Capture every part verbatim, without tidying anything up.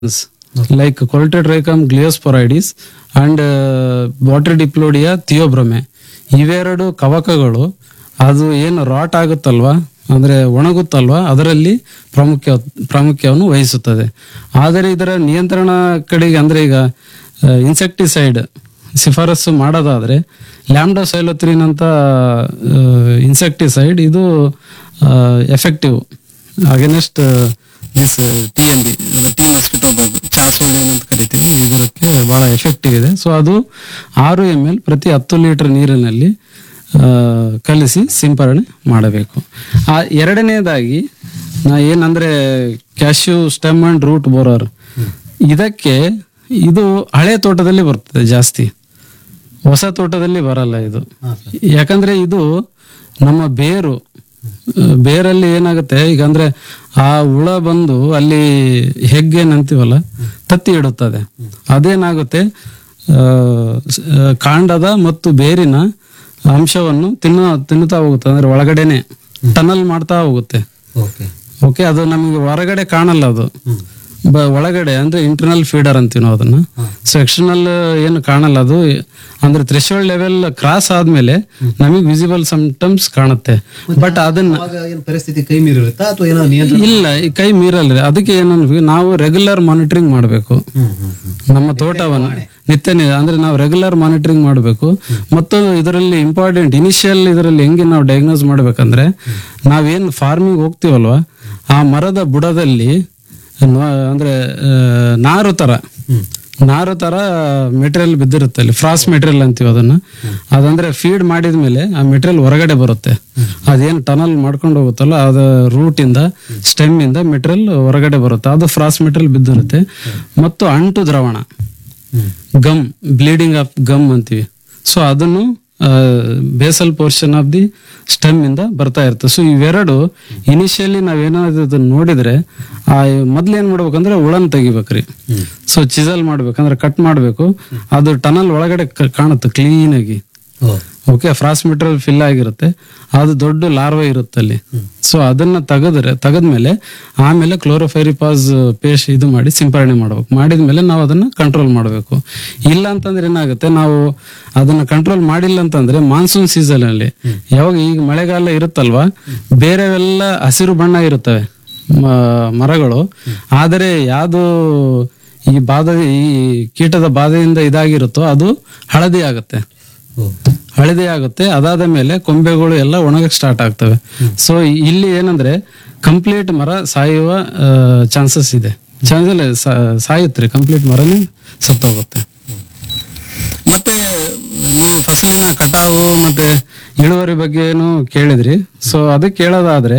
like Coleotrichum gliosporidis and uh, Botrytis theobrome ಇವೆರಡು ಕವಕಗಳು ಅದು ಏನು ರಾಟ್ ಆಗುತ್ತಲ್ವಾ ಅಂದ್ರೆ ಒಣಗುತ್ತಲ್ವಾ ಅದರಲ್ಲಿ ಪ್ರಾಮುಖ್ಯ ಪ್ರಾಮುಖ್ಯವನ್ನು ವಹಿಸುತ್ತದೆ. ಆದರೆ ಇದರ ನಿಯಂತ್ರಣ ಕಡೆಗೆ ಅಂದ್ರೆ ಈಗ ಇನ್ಸೆಕ್ಟಿಸೈಡ್ ಶಿಫಾರಸು ಮಾಡೋದಾದ್ರೆ ಲ್ಯಾಂಬ್ಡಾಸೈಲೋತ್ರಿನ್ ಅಂತ ಇನ್ಸೆಕ್ಟಿಸೈಡ್ ಇದು effective against this T M B T mosquito ಬಗ್ ಚಾಸೋಡಿನ್ ಅಂತ ಕರಿತೀವಿ. ಇದಕ್ಕೆ ಬಹಳ ಎಫೆಕ್ಟಿವ್ ಇದೆ. ಸೊ ಅದು ಆರು ಎಮ್ ಎಲ್ ಪ್ರತಿ ಹತ್ತು ಲೀಟರ್ ನೀರಿನಲ್ಲಿ ಕಲಿಸಿ ಸಿಂಪರಣೆ ಮಾಡಬೇಕು. ಆ ಎರಡನೇದಾಗಿ ನಾ ಏನಂದ್ರೆ cashew stem and root borer, ಇದಕ್ಕೆ ಇದು ಹಳೆ ತೋಟದಲ್ಲಿ ಬರ್ತದೆ ಜಾಸ್ತಿ, ಹೊಸ ತೋಟದಲ್ಲಿ ಬರಲ್ಲ ಇದು. ಯಾಕಂದ್ರೆ ಇದು ನಮ್ಮ ಬೇರು ಬೇರಲ್ಲಿ ಏನಾಗುತ್ತೆ ಈಗ ಅಂದ್ರೆ ಆ ಹುಳ ಬಂದು ಅಲ್ಲಿ ಹೆಗ್ಗೇನಂತೀವಲ್ಲ ತತ್ತಿ ಇಡುತ್ತದೆ. ಅದೇನಾಗುತ್ತೆ ಕಾಂಡದ ಮತ್ತು ಬೇರಿನ ಅಂಶವನ್ನು ತಿನ್ನ ತಿನ್ನುತ್ತಾ ಹೋಗುತ್ತೆ, ಅಂದ್ರೆ ಒಳಗಡೆನೆ ಟನಲ್ ಮಾಡ್ತಾ ಹೋಗುತ್ತೆ. ಓಕೆ, ಅದು ನಮಗೆ ಹೊರಗಡೆ ಕಾಣಲ್ಲ, ಅದು ಒಳಗಡೆ ಅಂದ್ರೆ ಇಂಟರ್ನಲ್ ಫೀಡರ್ ಅಂತೀವಿ ನಾವು ಅದನ್ನ. ಸೊ ಎಕ್ಸ್ಟರ್ನಲ್ ಏನು ಕಾಣಲ್ಲ, ಅದು ಅಂದ್ರೆ ಥ್ರೆಶೋಲ್ಡ್ ಲೆವೆಲ್ ಕ್ರಾಸ್ ಆದ್ಮೇಲೆ ನಮಗೆ ವಿಸಿಬಲ್ ಸಿಂಪ್ಟಮ್ಸ್ ಕಾಣುತ್ತೆ. ಬಟ್ ಅದನ್ನ ಪರಿಸ್ಥಿತಿ ಕೈ ಮೀರಿರುತ್ತಾ ಅಥವಾ ಏನೋ ನಿಯಂತ್ರಣ ಇಲ್ಲ, ಕೈ ಮೀರಲ್ಲ. ಅದಕ್ಕೆ ಏನಂದ್ರೆ ನಾವು ರೆಗ್ಯುಲರ್ ಮಾನಿಟರಿಂಗ್ ಮಾಡಬೇಕು ನಮ್ಮ ತೋಟವನ್ನು ನಿತ್ಯ ಅಂದ್ರೆ ನಾವು ರೆಗ್ಯುಲರ್ ಮಾನಿಟರಿಂಗ್ ಮಾಡಬೇಕು. ಮತ್ತು ಇದರಲ್ಲಿ ಇಂಪಾರ್ಟೆಂಟ್ ಇನಿಷಿಯಲ್ ಇದರಲ್ಲಿ ಹೆಂಗೆ ನಾವು ಡಯಾಗ್ನೋಸ್ ಮಾಡ್ಬೇಕಂದ್ರೆ ನಾವೇನ್ ಫಾರ್ಮಿಂಗ್ ಹೋಗ್ತೀವಲ್ವಾ ಆ ಮರದ ಬುಡದಲ್ಲಿ ಅಂದ್ರೆ ನಾರು ತರ ನಾರು ತರ ಮೆಟೀರಿಯಲ್ ಬಿದ್ದಿರುತ್ತೆ ಅಲ್ಲಿ, ಫ್ರಾಸ್ ಮೆಟೀರಿಯಲ್ ಅಂತೀವಿ ಅದನ್ನ. ಅದಂದ್ರೆ ಫೀಡ್ ಮಾಡಿದ್ಮೇಲೆ ಆ ಮೆಟೀರಿಯಲ್ ಹೊರಗಡೆ ಬರುತ್ತೆ. ಅದೇನು ಟನಲ್ ಮಾಡ್ಕೊಂಡು ಹೋಗುತ್ತಲ್ಲ ಅದು ರೂಟ್ ಇಂದ ಸ್ಟೆಮ್ ಇಂದ ಮೆಟೀರಿಯಲ್ ಹೊರಗಡೆ ಬರುತ್ತೆ, ಅದು ಫ್ರಾಸ್ ಮೆಟೀರಿಯಲ್ ಬಿದ್ದಿರುತ್ತೆ. ಮತ್ತು ಅಂಟು ದ್ರಾವಣ ಗಮ್, ಬ್ಲೀಡಿಂಗ್ ಆಫ್ ಗಮ್ ಅಂತೀವಿ. ಸೊ ಅದನ್ನು basal portion of the stem ಇಂದ ಬರ್ತಾ ಇರ್ತದೆ. ಸೊ ಇವೆರಡು ಇನಿಷಿಯಲಿ ನಾವೇನಾದ್ರು ನೋಡಿದ್ರೆ ಆ ಮೊದ್ಲು ಏನ್ ಮಾಡ್ಬೇಕಂದ್ರೆ ಹುಳನ್ ತೆಗಿಬೇಕ್ರಿ. ಸೊ ಚಿಸಲ್ ಮಾಡ್ಬೇಕಂದ್ರೆ ಕಟ್ ಮಾಡ್ಬೇಕು, ಅದು ಟನಲ್ ಒಳಗಡೆ ಕಾಣುತ್ತೆ ಕ್ಲೀನ್ ಆಗಿ. ಓಕೆ, ಫ್ರಾಸ್ ಮೆಟೀರಿಯಲ್ ಫಿಲ್ ಆಗಿರುತ್ತೆ, ಅದು ದೊಡ್ಡ ಲಾರ್ವಾ ಇರುತ್ತೆ ಅಲ್ಲಿ. ಸೊ ಅದನ್ನ ತೆಗೆದ್ರೆ ತೆಗೆದ್ಮೇಲೆ ಆಮೇಲೆ ಕ್ಲೋರೋಫೈರಿಪಾಸ್ ಪೇಸ್ಟ್ ಇದು ಮಾಡಿ ಸಿಂಪರಣೆ ಮಾಡ್ಬೇಕು. ಮಾಡಿದ್ಮೇಲೆ ನಾವು ಅದನ್ನ ಕಂಟ್ರೋಲ್ ಮಾಡಬೇಕು. ಇಲ್ಲ ಅಂತಂದ್ರೆ ಏನಾಗುತ್ತೆ, ನಾವು ಅದನ್ನ ಕಂಟ್ರೋಲ್ ಮಾಡಿಲ್ಲ ಅಂತಂದ್ರೆ ಮಾನ್ಸೂನ್ ಸೀಸನ್ ಅಲ್ಲಿ ಯಾವಾಗ ಈಗ ಮಳೆಗಾಲ ಇರುತ್ತಲ್ವಾ ಬೇರೆವೆಲ್ಲ ಹಸಿರು ಬಣ್ಣ ಇರುತ್ತವೆ ಮರಗಳು, ಆದರೆ ಯಾವುದು ಈ ಬಾಧೆ ಈ ಕೀಟದ ಬಾಧೆಯಿಂದ ಇದಾಗಿರುತ್ತೋ ಅದು ಹಳದಿ ಆಗುತ್ತೆ ಹಳದಿ ಆಗುತ್ತೆ ಅದಾದ ಮೇಲೆ ಕೊಂಬೆಗಳು ಎಲ್ಲ ಒಣಗಕ್ಕೆ ಸ್ಟಾರ್ಟ್ ಆಗ್ತವೆ. ಸೊ ಇಲ್ಲಿ ಏನಂದ್ರೆ ಕಂಪ್ಲೀಟ್ ಮರ ಸಾಯುವ ಚಾನ್ಸಸ್ ಇದೆ. Chances ಸಾಯುತ್ತೆ, complete ಮರನೇ ಸತ್ತೋಗುತ್ತೆ. ಮತ್ತೆ ನೀವು ಫಸಲಿನ ಕಟಾವು ಮತ್ತೆ ಇಳುವರಿ ಬಗ್ಗೆ ಏನು ಕೇಳಿದ್ರಿ. ಸೊ ಅದಕ್ಕೆ ಕೇಳೋದಾದ್ರೆ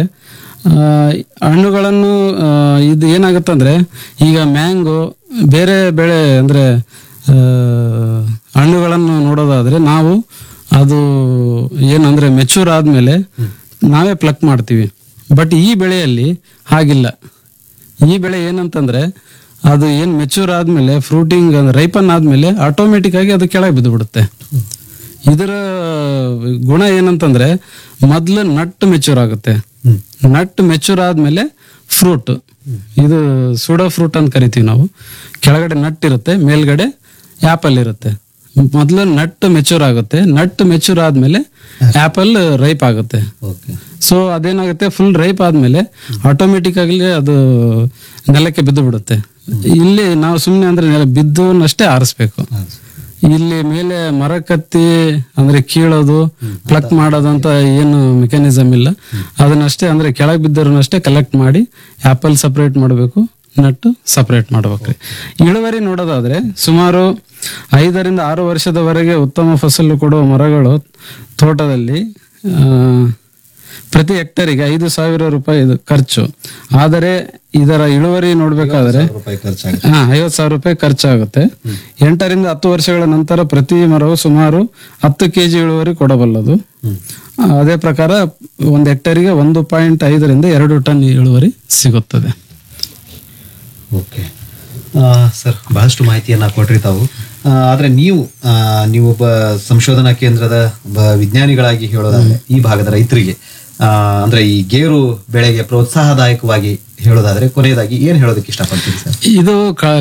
ಹಣ್ಣುಗಳನ್ನು ಇದು ಏನಾಗುತ್ತಂದ್ರೆ ಈಗ ಮ್ಯಾಂಗೋ ಬೇರೆ ಬೆಳೆ ಅಂದ್ರೆ ಹಣ್ಣುಗಳನ್ನು ನೋಡೋದಾದ್ರೆ ನಾವು ಅದು ಏನಂದ್ರೆ ಮೆಚೂರ್ ಆದ್ಮೇಲೆ ನಾವೇ ಪ್ಲಕ್ ಮಾಡ್ತೀವಿ. ಬಟ್ ಈ ಬೆಳೆಯಲ್ಲಿ ಹಾಗಿಲ್ಲ. ಈ ಬೆಳೆ ಏನಂತಂದ್ರೆ ಅದು ಏನ್ ಮೆಚೂರ್ ಆದ್ಮೇಲೆ ಫ್ರೂಟಿಂಗ್ ರೈಪನ್ ಆದ್ಮೇಲೆ ಆಟೋಮೆಟಿಕ್ ಆಗಿ ಅದು ಕೆಳಗೆ ಬಿದ್ದು ಬಿಡುತ್ತೆ. ಇದರ ಗುಣ ಏನಂತಂದ್ರೆ ಮೊದ್ಲು ನಟ್ ಮೆಚೂರ್ ಆಗುತ್ತೆ, ನಟ್ ಮೆಚೂರ್ ಆದ್ಮೇಲೆ ಫ್ರೂಟ್, ಇದು ಸೂಡೋ ಫ್ರೂಟ್ ಅಂತ ಕರಿತೀವಿ ನಾವು. ಕೆಳಗಡೆ ನಟ್ ಇರುತ್ತೆ, ಮೇಲ್ಗಡೆ ಆಪಲ್ ಇರುತ್ತೆ. ಮೊದ್ಲು ನಟ್ ಮೆಚೂರ್ ಆಗುತ್ತೆ, ನಟ್ ಮೆಚೂರ್ ಆದ್ಮೇಲೆ ಆಪಲ್ ರೈಪ್ ಆಗುತ್ತೆ. ಸೊ ಅದೇನಾಗುತ್ತೆ, ಫುಲ್ ರೈಪ್ ಆದ್ಮೇಲೆ ಆಟೋಮೆಟಿಕ್ ಆಗಲಿ ಅದು ನೆಲಕ್ಕೆ ಬಿದ್ದು ಬಿಡುತ್ತೆ. ಇಲ್ಲಿ ನಾವು ಸುಮ್ಮನೆ ಅಂದ್ರೆ ನೆಲ ಬಿದ್ದನ್ನಷ್ಟೇ ಆರಿಸ್ಬೇಕು. ಇಲ್ಲಿ ಮೇಲೆ ಮರ ಕತ್ತಿ ಅಂದ್ರೆ ಕೀಳೋದು ಪ್ಲಕ್ ಮಾಡೋದು ಅಂತ ಏನು ಮೆಕ್ಯಾನಿಸಮ್ ಇಲ್ಲ. ಅದನ್ನಷ್ಟೇ ಅಂದ್ರೆ ಕೆಳಗೆ ಬಿದ್ದರನ್ನಷ್ಟೇ ಕಲೆಕ್ಟ್ ಮಾಡಿ ಆಪಲ್ ಸಪರೇಟ್ ಮಾಡಬೇಕು, ನಟ್ಟು ಸಪರೇಟ್ ಮಾಡ್ಬೇಕ್ರಿ. ಇಳುವರಿ ನೋಡೋದಾದ್ರೆ ಸುಮಾರು ಐದರಿಂದ ಆರು ವರ್ಷದವರೆಗೆ ಉತ್ತಮ ಫಸಲು ಕೊಡುವ ಮರಗಳು ತೋಟದಲ್ಲಿ ಪ್ರತಿ ಹೆಕ್ಟರಿಗೆ ಐದು ಸಾವಿರ ರೂಪಾಯಿ ಇದು ಖರ್ಚು. ಆದರೆ ಇದರ ಇಳುವರಿ ನೋಡ್ಬೇಕಾದ್ರೆ ಹಾ ಐವತ್ತು ಸಾವಿರ ರೂಪಾಯಿ ಖರ್ಚಾಗುತ್ತೆ. ಎಂಟರಿಂದ ಹತ್ತು ವರ್ಷಗಳ ನಂತರ ಪ್ರತಿ ಮರವು ಸುಮಾರು ಹತ್ತು ಕೆಜಿ ಇಳುವರಿ ಕೊಡಬಲ್ಲದು. ಅದೇ ಪ್ರಕಾರ ಒಂದು ಹೆಕ್ಟರಿಗೆ ಒಂದು ಪಾಯಿಂಟ್ ಐದರಿಂದ ಎರಡು ಟನ್ ಇಳುವರಿ ಸಿಗುತ್ತದೆ. ಓಕೆ ಸರ್, ಬಹಳಷ್ಟು ಮಾಹಿತಿಯನ್ನ ಕೊಟ್ರಿ ತಾವು. ಆದ್ರೆ ನೀವು ನೀವೊಬ್ಬ ಸಂಶೋಧನಾ ಕೇಂದ್ರದ ವಿಜ್ಞಾನಿಗಳಾಗಿ ಹೇಳೋದಾದ್ರೆ ಈ ಭಾಗದ ರೈತರಿಗೆ ಅಂದ್ರೆ ಈ ಗೇರು ಬೆಳೆಗೆ ಪ್ರೋತ್ಸಾಹದಾಯಕವಾಗಿ ಹೇಳೋದಾದ್ರೆ ಕೊನೆಯದಾಗಿ ಏನ್ ಹೇಳೋದಕ್ಕೆ ಇಷ್ಟಪಡ್ತೀರಿ ಸರ್? ಇದು ಕ-